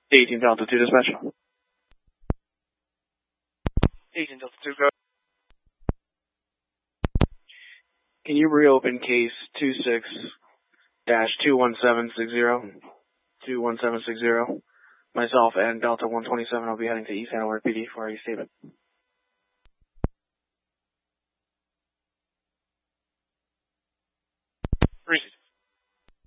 18 Delta 2 dispatch. 18 Delta 2, go. Can you reopen case 26-21760? 21760. Myself and Delta 127 will be heading to East Hanover PD for a statement.